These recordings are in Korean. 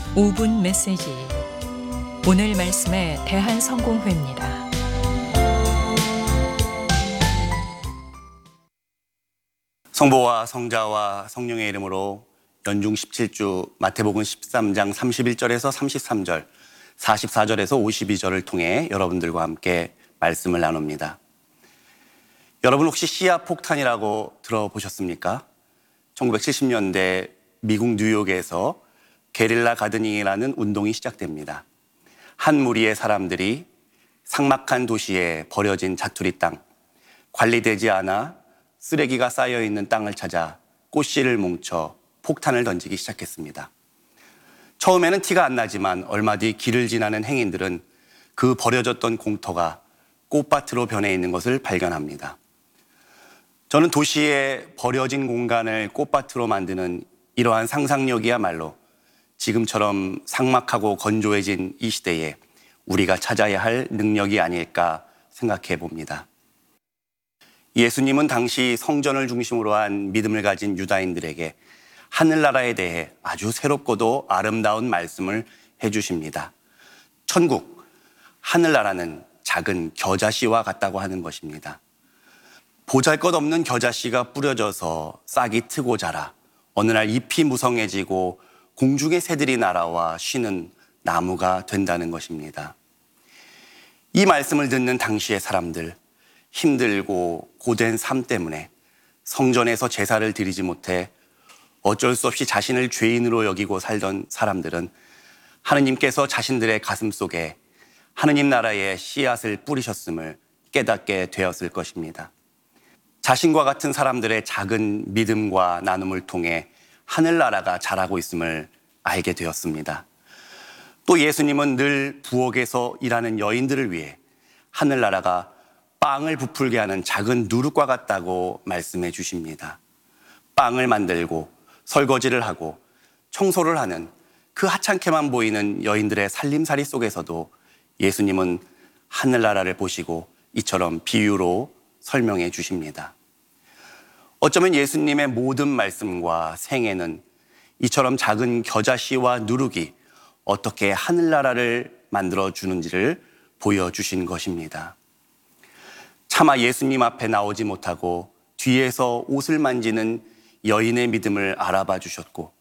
5분 메시지. 오늘 말씀의 대한성공회입니다. 성부와 성자와 성령의 이름으로 연중 17주 마태복음 13장 31절에서 33절, 44절에서 52절을 통해 여러분들과 함께 말씀을 나눕니다. 여러분 혹시 씨앗 폭탄이라고 들어보셨습니까? 1970년대 미국 뉴욕에서 게릴라 가드닝이라는 운동이 시작됩니다. 한 무리의 사람들이 삭막한 도시에 버려진 자투리 땅, 관리되지 않아 쓰레기가 쌓여있는 땅을 찾아 꽃씨를 뭉쳐 폭탄을 던지기 시작했습니다. 처음에는 티가 안 나지만 얼마 뒤 길을 지나는 행인들은 그 버려졌던 공터가 꽃밭으로 변해 있는 것을 발견합니다. 저는 도시의 버려진 공간을 꽃밭으로 만드는 이러한 상상력이야말로 지금처럼 삭막하고 건조해진 이 시대에 우리가 찾아야 할 능력이 아닐까 생각해 봅니다. 예수님은 당시 성전을 중심으로 한 믿음을 가진 유다인들에게 하늘나라에 대해 아주 새롭고도 아름다운 말씀을 해주십니다. 천국, 하늘나라는 작은 겨자씨와 같다고 하는 것입니다. 보잘것없는 겨자씨가 뿌려져서 싹이 트고 자라 어느 날 잎이 무성해지고 공중의 새들이 날아와 쉬는 나무가 된다는 것입니다. 이 말씀을 듣는 당시의 사람들, 힘들고 고된 삶 때문에 성전에서 제사를 드리지 못해 어쩔 수 없이 자신을 죄인으로 여기고 살던 사람들은 하느님께서 자신들의 가슴 속에 하느님 나라의 씨앗을 뿌리셨음을 깨닫게 되었을 것입니다. 자신과 같은 사람들의 작은 믿음과 나눔을 통해 하늘나라가 자라고 있음을 알게 되었습니다. 또 예수님은 늘 부엌에서 일하는 여인들을 위해 하늘나라가 빵을 부풀게 하는 작은 누룩과 같다고 말씀해 주십니다. 빵을 만들고 설거지를 하고 청소를 하는 그 하찮게만 보이는 여인들의 살림살이 속에서도 예수님은 하늘나라를 보시고 이처럼 비유로 설명해 주십니다. 어쩌면 예수님의 모든 말씀과 생애는 이처럼 작은 겨자씨와 누룩이 어떻게 하늘나라를 만들어주는지를 보여주신 것입니다. 차마 예수님 앞에 나오지 못하고 뒤에서 옷을 만지는 여인의 믿음을 알아봐 주셨고,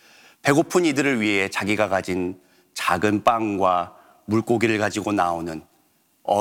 배고픈 이들을 위해 자기가 가진 작은 빵과 물고기를 가지고 나오는